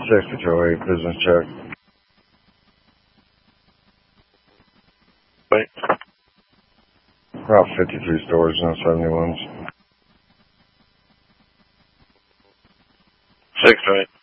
6208, business check. Wait. Route 53 stores, no 71s. 608.